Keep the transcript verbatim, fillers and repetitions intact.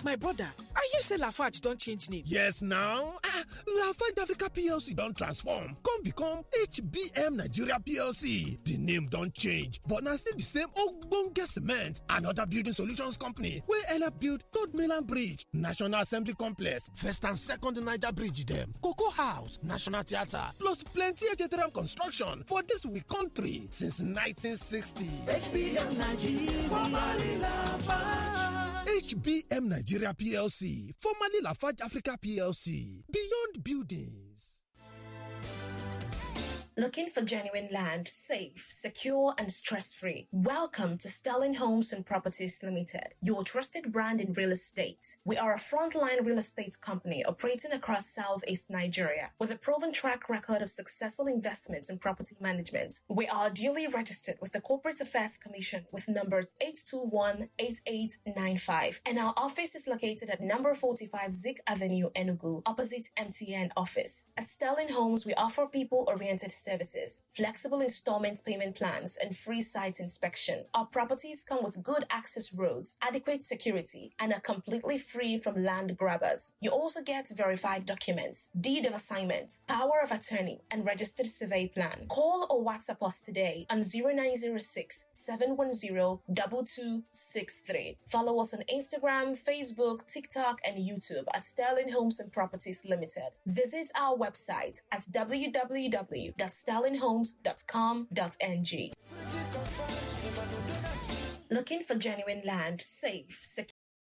My brother, I hear say Lafarge don change name. Yes now, ah, Lafarge Africa P L C don transform come become H B M Nigeria P L C. The name don change but na still the same ogbonge cement and other building solutions company wey help build Third Mainland Bridge, National Assembly Complex, First and Second Niger Bridge dem, Cocoa House, National Theatre, plus plenty H T M construction for dis we country since nineteen sixty. H B M Nigeria, formerly Lafarge. H B M Nigeria P L C, formerly Lafarge Africa P L C, Beyond Buildings. Looking for genuine land, safe, secure, and stress-free? Welcome to Sterling Homes and Properties Limited, your trusted brand in real estate. We are a frontline real estate company operating across Southeast Nigeria with a proven track record of successful investments in property management. We are duly registered with the Corporate Affairs Commission with number eight two one eight eight nine five, and our office is located at number forty-five Zik Avenue, Enugu, opposite M T N office. At Sterling Homes, we offer people-oriented services, flexible installment payment plans, and free site inspection. Our properties come with good access roads, adequate security, and are completely free from land grabbers. You also get verified documents, deed of assignment, power of attorney, and registered survey plan. Call or WhatsApp us today on zero nine zero six, seven one zero, two two six three. Follow us on Instagram, Facebook, TikTok, and YouTube at Sterling Homes and Properties Limited. Visit our website at w w w dot sterling homes dot com dot n g. Looking for genuine land, safe, secure,